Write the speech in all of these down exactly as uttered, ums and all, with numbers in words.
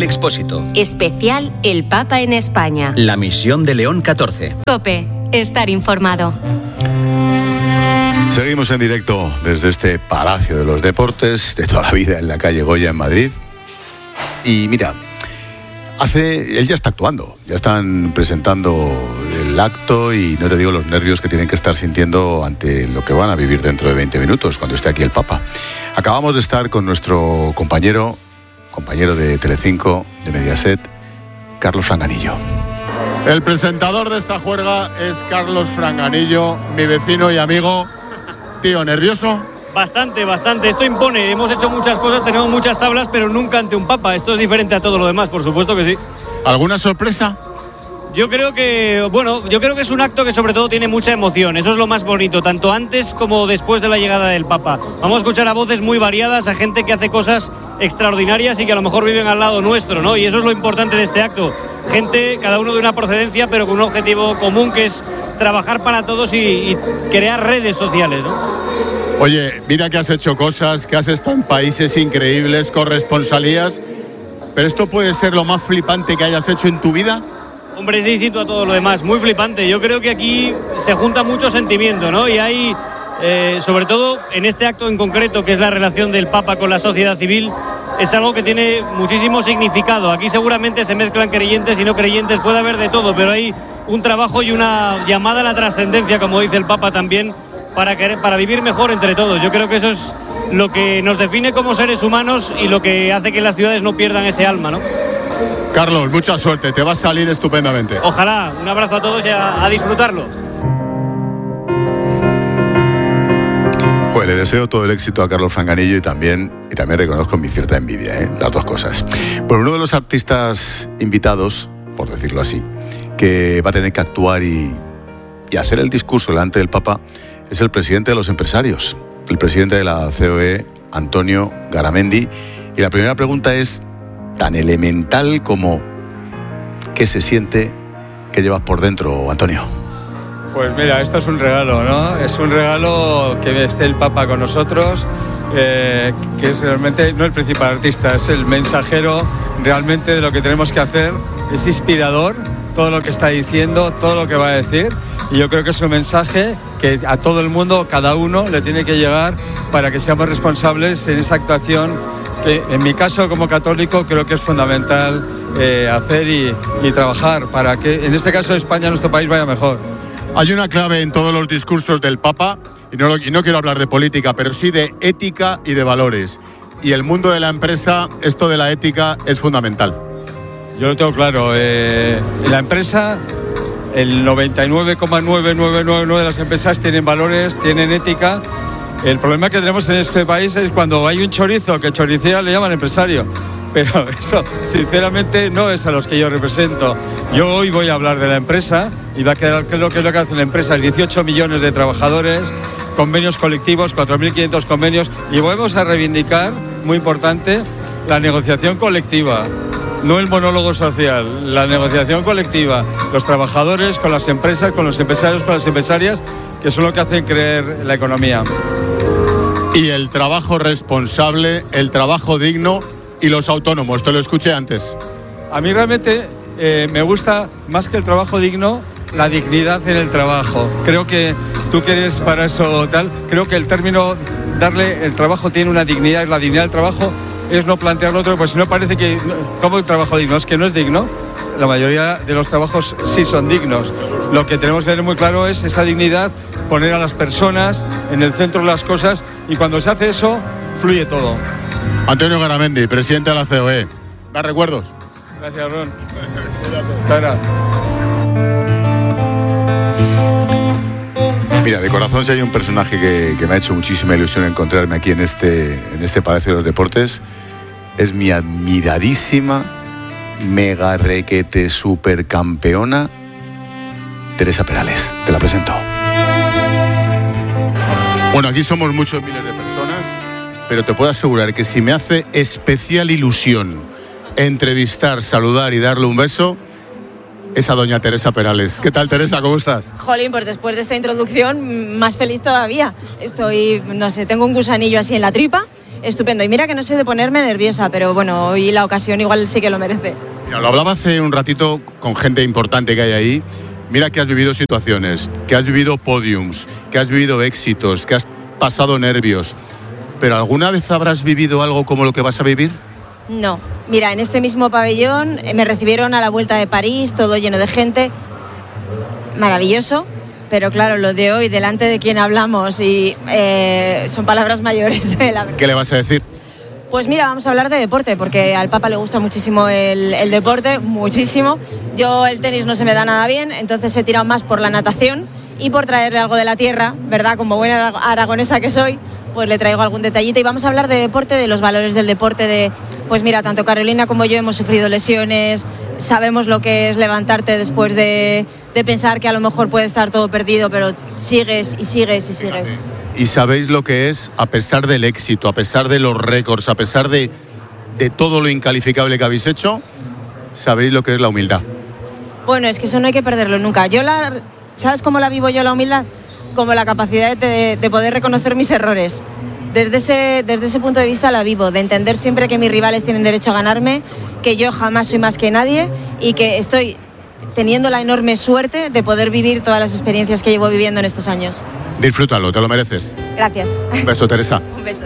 Expósito. Especial El Papa en España. La misión de León catorce. COPE. Estar informado. Seguimos en directo desde este Palacio de los Deportes de toda la vida en la calle Goya en Madrid. Y mira, hace, él ya está actuando, ya están presentando el acto y no te digo los nervios que tienen que estar sintiendo ante lo que van a vivir dentro de veinte minutos cuando esté aquí el Papa. Acabamos de estar con nuestro compañero, compañero de Telecinco, de Mediaset, Carlos Franganillo. El presentador de esta juerga es Carlos Franganillo, mi vecino y amigo. Tío, ¿nervioso? Bastante, bastante. Esto impone. Hemos hecho muchas cosas, tenemos muchas tablas, pero nunca ante un papa. Esto es diferente a todo lo demás, por supuesto que sí. ¿Alguna sorpresa? Yo creo que, bueno, yo creo que es un acto que sobre todo tiene mucha emoción. Eso es lo más bonito, tanto antes como después de la llegada del Papa. Vamos a escuchar a voces muy variadas, a gente que hace cosas extraordinarias y que a lo mejor viven al lado nuestro, ¿no? Y eso es lo importante de este acto. Gente, cada uno de una procedencia, pero con un objetivo común que es trabajar para todos y, y crear redes sociales, ¿no? Oye, mira que has hecho cosas, que has estado en países increíbles, corresponsalías, pero esto puede ser lo más flipante que hayas hecho en tu vida. Hombre, sí, sí, todo, todo lo demás, muy flipante. Yo creo que aquí se junta mucho sentimiento, ¿no? Y hay, eh, sobre todo en este acto en concreto, que es la relación del Papa con la sociedad civil, es algo que tiene muchísimo significado. Aquí seguramente se mezclan creyentes y no creyentes, puede haber de todo, pero hay un trabajo y una llamada a la trascendencia, como dice el Papa también, para, querer, para vivir mejor entre todos. Yo creo que eso es lo que nos define como seres humanos y lo que hace que las ciudades no pierdan ese alma, ¿no? Carlos, mucha suerte, te va a salir estupendamente. Ojalá, un abrazo a todos y a, a disfrutarlo. Joder, le deseo todo el éxito a Carlos Franganillo y también, y también reconozco mi cierta envidia, ¿eh? Las dos cosas. Bueno, uno de los artistas invitados, por decirlo así, que va a tener que actuar y, y hacer el discurso delante del Papa es el presidente de los empresarios, el presidente de la C O E, Antonio Garamendi. Y la primera pregunta es tan elemental como ¿qué se siente? ¿Qué llevas por dentro, Antonio? Pues mira, esto es un regalo, ¿no? Es un regalo que esté el Papa con nosotros, eh, que es realmente no el principal artista, es el mensajero realmente de lo que tenemos que hacer. Es inspirador todo lo que está diciendo, todo lo que va a decir, y yo creo que es un mensaje que a todo el mundo, cada uno, le tiene que llegar para que seamos responsables en esa actuación que en mi caso como católico creo que es fundamental eh, hacer y, y trabajar para que en este caso España, nuestro país, vaya mejor. Hay una clave en todos los discursos del Papa, y no, y no quiero hablar de política, pero sí de ética y de valores. Y el mundo de la empresa, esto de la ética es fundamental. Yo lo tengo claro, eh, en la empresa el noventa y nueve coma nueve nueve nueve nueve de las empresas tienen valores, tienen ética. El problema que tenemos en este país es cuando hay un chorizo que choricea le llaman empresario, pero eso sinceramente no es a los que yo represento. Yo hoy voy a hablar de la empresa y va a quedar claro qué es lo que hace la empresa, dieciocho millones de trabajadores, convenios colectivos, cuatro mil quinientos convenios, y vamos a reivindicar, muy importante, la negociación colectiva. No el monólogo social, la negociación colectiva, los trabajadores con las empresas, con los empresarios, con las empresarias, que son lo que hacen creer la economía. Y el trabajo responsable, el trabajo digno y los autónomos, te lo escuché antes. A mí realmente eh, me gusta más que el trabajo digno, la dignidad en el trabajo. Creo que tú que eres para eso tal, creo que el término darle el trabajo tiene una dignidad, la dignidad del trabajo es no plantearlo otro, pues si no parece que, ¿cómo un trabajo digno? Es que no es digno. La mayoría de los trabajos sí son dignos. Lo que tenemos que tener muy claro es esa dignidad, poner a las personas en el centro de las cosas, y cuando se hace eso, fluye todo. Antonio Garamendi, presidente de la C O E. ¿Da recuerdos? Gracias, Ron. Tara. Mira, de corazón, si hay un personaje que, que me ha hecho muchísima ilusión encontrarme aquí en este, en este Palacio de los Deportes, es mi admiradísima, mega requete supercampeona, Teresa Perales. Te la presento. Bueno, aquí somos muchos miles de personas, pero te puedo asegurar que si me hace especial ilusión entrevistar, saludar y darle un beso, es a doña Teresa Perales. ¿Qué tal, Teresa? ¿Cómo estás? Jolín, pues después de esta introducción, más feliz todavía. Estoy, no sé, tengo un gusanillo así en la tripa estupendo. Y mira que no sé de ponerme nerviosa, pero bueno, hoy la ocasión igual sí que lo merece. Mira, lo hablaba hace un ratito con gente importante que hay ahí. Mira que has vivido situaciones, que has vivido podiums, que has vivido éxitos, que has pasado nervios. ¿Pero alguna vez habrás vivido algo como lo que vas a vivir? No. Mira, en este mismo pabellón me recibieron a la vuelta de París, todo lleno de gente. Maravilloso. Pero claro, lo de hoy, delante de quien hablamos, y eh, son palabras mayores, la verdad. ¿Qué le vas a decir? Pues mira, vamos a hablar de deporte, porque al Papa le gusta muchísimo el, el deporte, muchísimo. Yo el tenis no se me da nada bien, entonces he tirado más por la natación y por traerle algo de la tierra, ¿verdad? Como buena aragonesa que soy, pues le traigo algún detallito. Y vamos a hablar de deporte, de los valores del deporte, de, pues mira, tanto Carolina como yo hemos sufrido lesiones, sabemos lo que es levantarte después de, de pensar que a lo mejor puede estar todo perdido, pero sigues y sigues y sigues. Y sabéis lo que es, a pesar del éxito, a pesar de los récords, a pesar de, de todo lo incalificable que habéis hecho, sabéis lo que es la humildad. Bueno, es que eso no hay que perderlo nunca. Yo la, ¿sabes cómo la vivo yo la humildad? Como la capacidad de, de poder reconocer mis errores. Desde ese, desde ese punto de vista la vivo, de entender siempre que mis rivales tienen derecho a ganarme, que yo jamás soy más que nadie y que estoy teniendo la enorme suerte de poder vivir todas las experiencias que llevo viviendo en estos años. Disfrútalo, te lo mereces. Gracias. Un beso, Teresa. Un beso.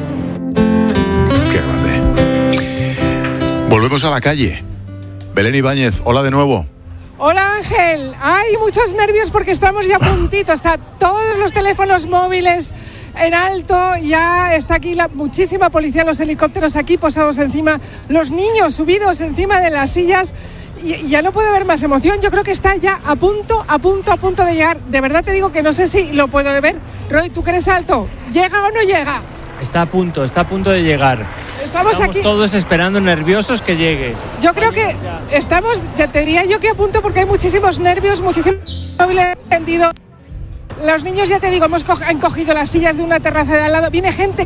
Qué grande. Volvemos a la calle. Belén Ibáñez, hola de nuevo. Hola Ángel, hay muchos nervios porque estamos ya a puntito, está todos los teléfonos móviles en alto, ya está aquí la, muchísima policía, los helicópteros aquí posados encima, los niños subidos encima de las sillas. Y ya no puede haber más emoción, yo creo que está ya a punto, a punto, a punto de llegar. De verdad te digo que no sé si lo puedo ver. Roy, ¿tú que eres alto? ¿Llega o no llega? Está a punto, está a punto de llegar. Estamos, estamos aquí todos esperando, nerviosos que llegue. Yo creo que estamos, te diría yo que a punto porque hay muchísimos nervios, muchísimos móviles encendidos. Los niños, ya te digo, hemos co- han cogido las sillas de una terraza de al lado. Viene gente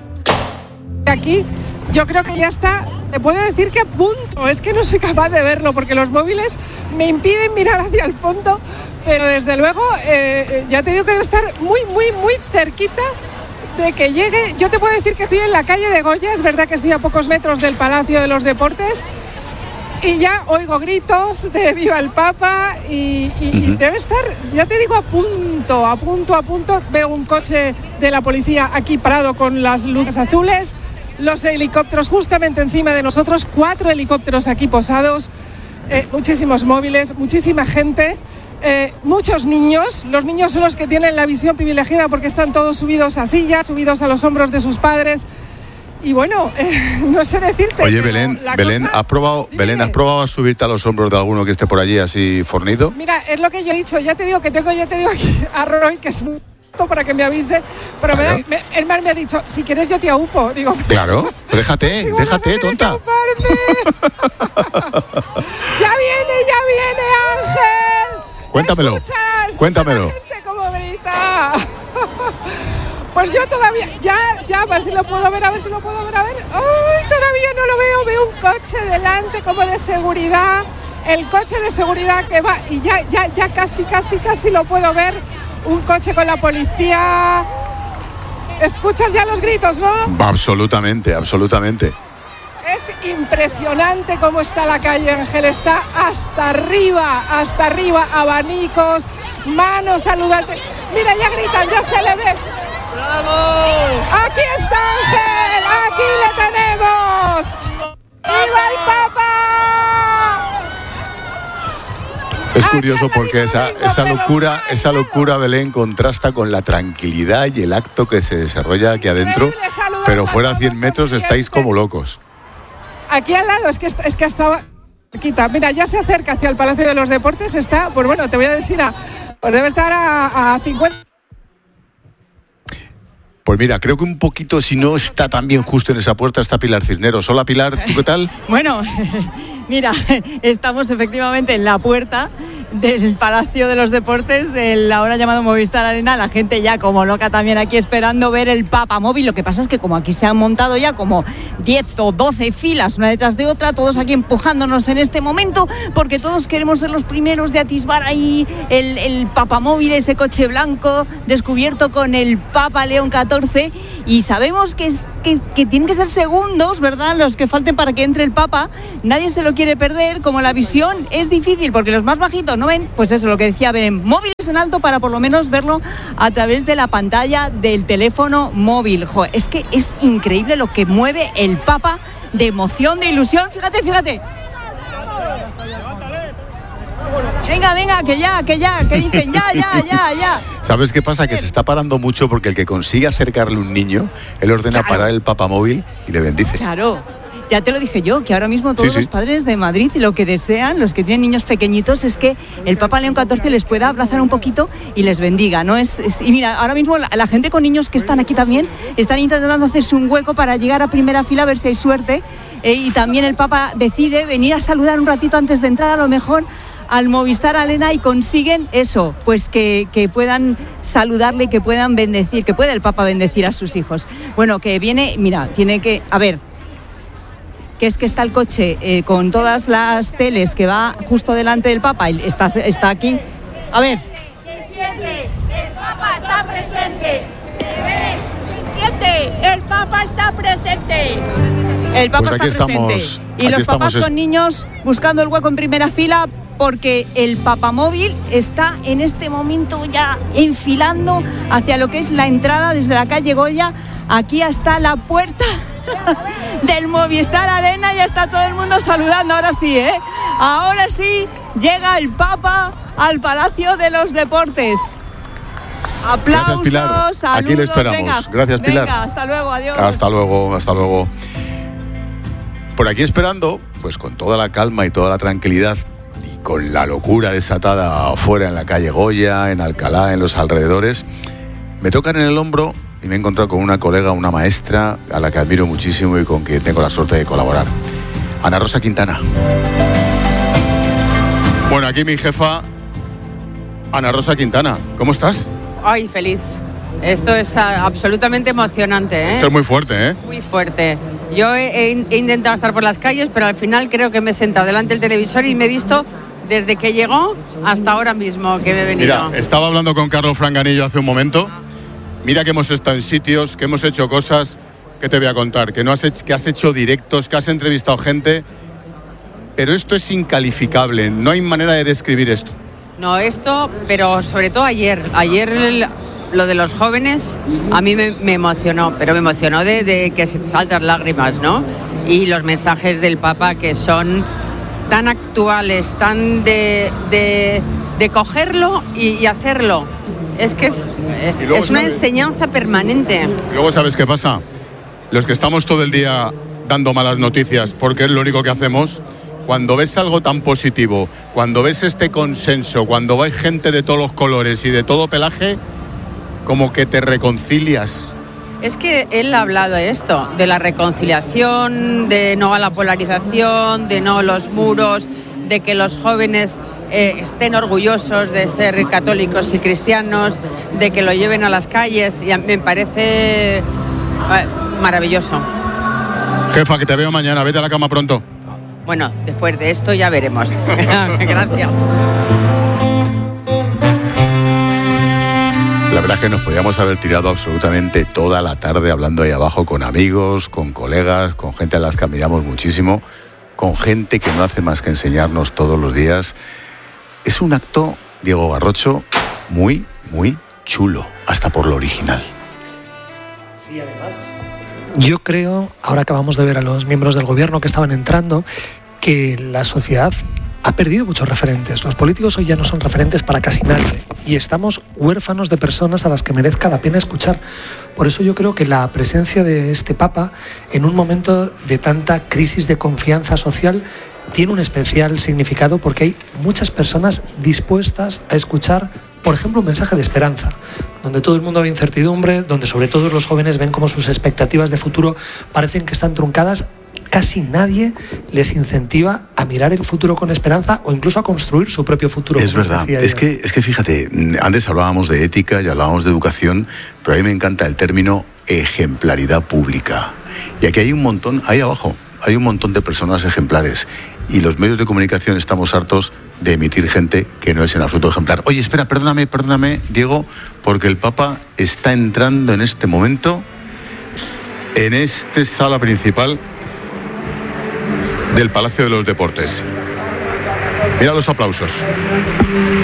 aquí. Yo creo que ya está, te puedo decir que a punto, es que no soy capaz de verlo porque los móviles me impiden mirar hacia el fondo, pero desde luego eh, ya te digo que debe estar muy, muy, muy cerquita de que llegue. Yo te puedo decir que estoy en la calle de Goya, es verdad que estoy a pocos metros del Palacio de los Deportes y ya oigo gritos de viva el Papa y, y uh-huh. debe estar, ya te digo, a punto, a punto, a punto. Veo un coche de la policía aquí parado con las luces azules. Los helicópteros justamente encima de nosotros, cuatro helicópteros aquí posados, eh, muchísimos móviles, muchísima gente, eh, muchos niños. Los niños son los que tienen la visión privilegiada porque están todos subidos a sillas, subidos a los hombros de sus padres. Y bueno, eh, no sé decirte. Oye, Belén, Belén, cosa... ¿has probado, Belén, ¿has probado a subirte a los hombros de alguno que esté por allí así fornido? Mira, es lo que yo he dicho, ya te digo que tengo, ya te digo aquí a Roy, que es muy... para que me avise, pero claro. me da, me, el mar me ha dicho, si quieres yo te aupo, digo, claro, déjate, si déjate, tonta. Ya viene, ya viene, Ángel. Cuéntamelo, escucha, escucha cuéntamelo. La gente cómo grita. Pues yo todavía, ya, ya, a ver si lo puedo ver, a ver si lo puedo ver, a ver. Uy, todavía no lo veo, veo un coche delante como de seguridad, el coche de seguridad que va y ya, ya, ya casi, casi, casi lo puedo ver. Un coche con la policía. ¿Escuchas ya los gritos, no? Absolutamente, absolutamente. Es impresionante cómo está la calle, Ángel. Está hasta arriba, hasta arriba. Abanicos, manos saludantes. Mira, ya gritan, ya se le ve. ¡Bravo! ¡Aquí está Ángel! ¡Aquí le tenemos! ¡Viva el Papa! Es curioso porque esa, esa locura, esa locura, Belén, contrasta con la tranquilidad y el acto que se desarrolla aquí adentro, pero fuera a cien metros estáis como locos. Aquí al lado, es que, es que estaba cerquita. Mira, ya se acerca hacia el Palacio de los Deportes, está, pues bueno, te voy a decir, a, pues debe estar a, a cincuenta. Pues mira, creo que un poquito, si no está tan bien justo en esa puerta, está Pilar Cisneros. Hola Pilar, ¿tú qué tal? Bueno, Mira, estamos efectivamente en la puerta del Palacio de los Deportes, del ahora llamado Movistar Arena. La gente ya como loca también aquí esperando ver el Papa Móvil. Lo que pasa es que como aquí se han montado ya como diez o doce filas una detrás de otra, todos aquí empujándonos en este momento, porque todos queremos ser los primeros de atisbar ahí el, el Papa Móvil, ese coche blanco descubierto con el Papa León catorce. Y sabemos que, es, que, que tienen que ser segundos, ¿verdad?, los que falten para que entre el Papa. Nadie se lo quiere perder. Como la visión es difícil porque los más bajitos no ven, pues eso, lo que decía, ven móviles en alto para por lo menos verlo a través de la pantalla del teléfono móvil. Jo, es que es increíble lo que mueve el Papa de emoción, de ilusión. Fíjate, fíjate. Venga, venga, que ya, que ya, que dicen ya, ya, ya, ya. ¿Sabes qué pasa? Que se está parando mucho porque el que consigue acercarle un niño, él ordena claro. parar el papamóvil y le bendice. Claro. Ya te lo dije yo, que ahora mismo todos sí, sí. los padres de Madrid lo que desean, los que tienen niños pequeñitos, es que el Papa León catorce les pueda abrazar un poquito y les bendiga, ¿no? Es, es, y mira, ahora mismo la, la gente con niños que están aquí también están intentando hacerse un hueco para llegar a primera fila a ver si hay suerte. Eh, y también el Papa decide venir a saludar un ratito antes de entrar a lo mejor al Movistar Arena y consiguen eso, pues que, que puedan saludarle, que puedan bendecir, que pueda el Papa bendecir a sus hijos. Bueno, que viene, mira, tiene que, a ver, que es que está el coche eh, con todas las teles que va justo delante del Papa y está, está aquí. A ver. Se siente, el Papa está presente. Se ve, se siente, el Papa está presente. El Papa pues aquí está presente. Estamos, y los papás estamos. con niños buscando el hueco en primera fila, porque el papamóvil está en este momento ya enfilando hacia lo que es la entrada desde la calle Goya, aquí hasta la puerta del Movistar Arena. Ya está todo el mundo saludando. Ahora sí, ¿eh? Ahora sí llega el Papa al Palacio de los Deportes. Aplausos, gracias, Pilar. saludos. Aquí le esperamos. Venga, gracias, Pilar. Venga, hasta luego, adiós. Hasta luego, hasta luego. Por aquí esperando, pues con toda la calma y toda la tranquilidad y con la locura desatada afuera en la calle Goya, en Alcalá, en los alrededores, me tocan en el hombro y me he encontrado con una colega, una maestra a la que admiro muchísimo y con quien tengo la suerte de colaborar. Ana Rosa Quintana. Bueno, aquí mi jefa, Ana Rosa Quintana. ¿Cómo estás? Ay, feliz. Esto es a, absolutamente emocionante, ¿eh? Esto es muy fuerte, ¿eh? Muy fuerte. Yo he, he intentado estar por las calles, pero al final creo que me he sentado delante del televisor y me he visto desde que llegó hasta ahora mismo que me he venido. Mira, estaba hablando con Carlos Franganillo hace un momento. Mira que hemos estado en sitios, que hemos hecho cosas, que te voy a contar, que, no has hecho, que has hecho directos, que has entrevistado gente, pero esto es incalificable, no hay manera de describir esto. No, esto, pero sobre todo ayer, ayer el, lo de los jóvenes a mí me, me emocionó, pero me emocionó de, de que se saltan lágrimas, ¿no? Y los mensajes del Papa que son tan actuales, tan de, de, de cogerlo y, y hacerlo. Es que es, es, es una enseñanza permanente. Luego, ¿sabes qué pasa? Los que estamos todo el día dando malas noticias, porque es lo único que hacemos, cuando ves algo tan positivo, cuando ves este consenso, cuando ves gente de todos los colores y de todo pelaje, como que te reconcilias. Es que él ha hablado de esto, de la reconciliación, de no a la polarización, de no a los muros, de que los jóvenes eh, estén orgullosos de ser católicos y cristianos, de que lo lleven a las calles, y me parece eh, maravilloso. Jefa, que te veo mañana, vete a la cama pronto. Bueno, después de esto ya veremos. Gracias. La verdad es que nos podíamos haber tirado absolutamente toda la tarde hablando ahí abajo con amigos, con colegas, con gente a las que admiramos muchísimo, con gente que no hace más que enseñarnos todos los días. Es un acto, Diego Garrocho, muy, muy chulo, hasta por lo original. Sí, además. Yo creo, ahora acabamos de ver a los miembros del gobierno que estaban entrando, que la sociedad ha perdido muchos referentes. Los políticos hoy ya no son referentes para casi nadie y estamos huérfanos de personas a las que merezca la pena escuchar. Por eso yo creo que la presencia de este Papa en un momento de tanta crisis de confianza social tiene un especial significado, porque hay muchas personas dispuestas a escuchar, por ejemplo, un mensaje de esperanza, donde todo el mundo ve incertidumbre, donde sobre todo los jóvenes ven cómo sus expectativas de futuro parecen que están truncadas. casi nadie les incentiva a mirar el futuro con esperanza o incluso a construir su propio futuro. Es verdad, es que, es que fíjate, antes hablábamos de ética y hablábamos de educación, pero a mí me encanta el término ejemplaridad pública. Y aquí hay un montón, ahí abajo, hay un montón de personas ejemplares. Y los medios de comunicación estamos hartos de emitir gente que no es en absoluto ejemplar. Oye, espera, perdóname, perdóname, Diego, porque el Papa está entrando en este momento en esta sala principal del Palacio de los Deportes. Mira los aplausos.